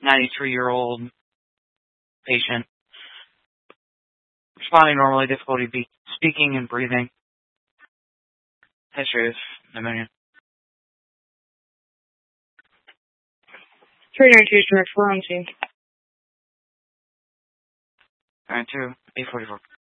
93-year-old patient. Responding normally, difficulty speaking and breathing. History of pneumonia. 392 direct, we're on scene. 92, 844.